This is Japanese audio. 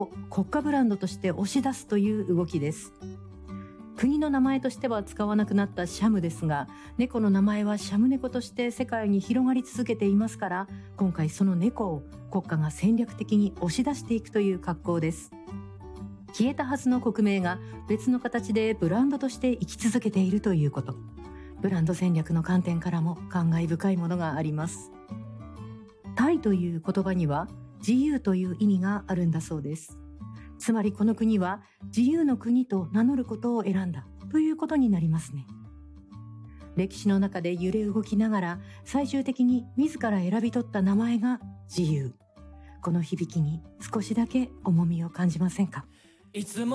国家ブランドとして押し出すという動きです。国の名前としては使わなくなったシャムですが、猫の名前はシャム猫として世界に広がり続けていますから、今回その猫を国家が戦略的に押し出していくという格好です。消えたはずの国名が別の形でブランドとして生き続けているということ、ブランド戦略の観点からも感慨深いものがあります。タイという言葉には自由という意味があるんだそうです。つまりこの国は自由の国と名乗ることを選んだということになりますね。歴史の中で揺れ動きながら最終的に自ら選び取った名前が自由。この響きに少しだけ重みを感じませんか？ いつも